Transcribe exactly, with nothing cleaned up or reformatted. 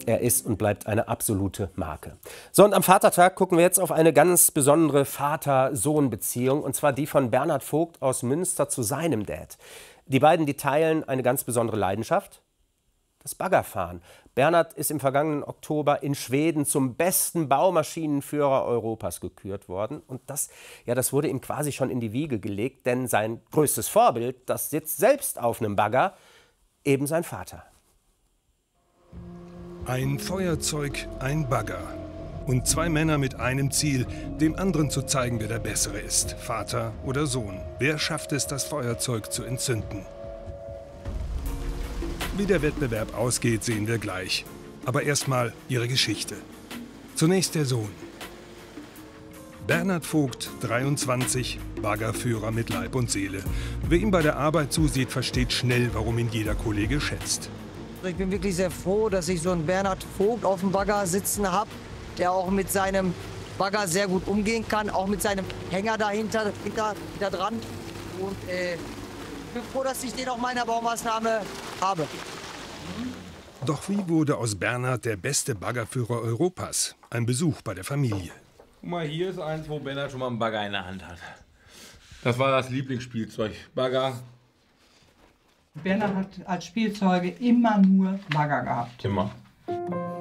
Er ist und bleibt eine absolute Marke. So, und am Vatertag gucken wir jetzt auf eine ganz besondere Vater-Sohn-Beziehung, und zwar die von Bernhard Vogt aus Münster zu seinem Dad. Die beiden, die teilen eine ganz besondere Leidenschaft: das Baggerfahren. Bernhard ist im vergangenen Oktober in Schweden zum besten Baumaschinenführer Europas gekürt worden. Und das, ja, das wurde ihm quasi schon in die Wiege gelegt, denn sein größtes Vorbild, das sitzt selbst auf einem Bagger, eben sein Vater. Ein Feuerzeug, ein Bagger. Und zwei Männer mit einem Ziel, dem anderen zu zeigen, wer der Bessere ist. Vater oder Sohn. Wer schafft es, das Feuerzeug zu entzünden? Wie der Wettbewerb ausgeht, sehen wir gleich. Aber erstmal ihre Geschichte. Zunächst der Sohn. Bernhard Vogt, dreiundzwanzig, Baggerführer mit Leib und Seele. Wer ihm bei der Arbeit zusieht, versteht schnell, warum ihn jeder Kollege schätzt. Ich bin wirklich sehr froh, dass ich so einen Bernhard Vogt auf dem Bagger sitzen habe, der auch mit seinem Bagger sehr gut umgehen kann, auch mit seinem Hänger dahinter, hinter, hinter dran. Und äh, ich bin froh, dass ich den auch meiner Baumaßnahme habe. Doch wie wurde aus Bernhard der beste Baggerführer Europas? Ein Besuch bei der Familie. Guck mal, hier ist eins, wo Bernhard schon mal einen Bagger in der Hand hat. Das war das Lieblingsspielzeug. Bagger. Bernhard hat als Spielzeuge immer nur Bagger gehabt. Immer.